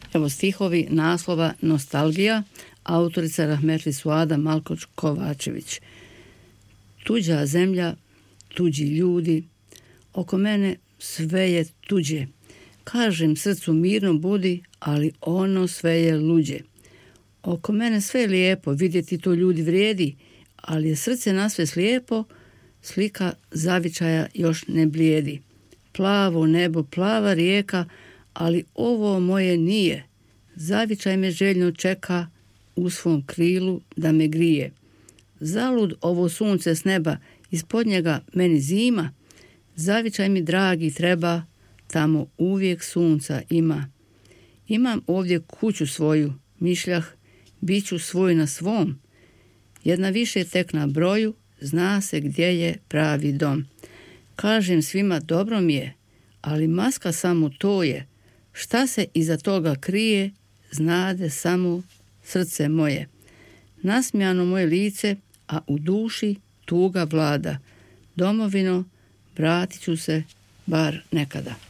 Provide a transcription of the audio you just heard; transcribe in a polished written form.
Evo stihovi naslova Nostalgija, autorica Rahmetli Suada Malkoč Kovačević. Tuđa zemlja, tuđi ljudi, oko mene sve je tuđe. Kažem srcu mirno budi, ali ono sve je luđe. Oko mene sve je lijepo, vidjeti to ljudi vrijedi, ali je srce nasve slijepo, slika zavičaja još ne blijedi. Plavo nebo, plava rijeka, ali ovo moje nije. Zavičaj me željno čeka u svom krilu da me grije. Zalud ovo sunce s neba, ispod njega meni zima. Zavičaj mi dragi treba, tamo uvijek sunca ima. Imam ovdje kuću svoju, mišljah, bit ću svoj na svom. Jedna više tek na broju, zna se gdje je pravi dom. Kažem svima dobro mi je, ali maska samo to je. Šta se iza toga krije, znade samo srce moje. Nasmijano moje lice, a u duši tuga vlada. Domovino, vratit ću se bar nekada.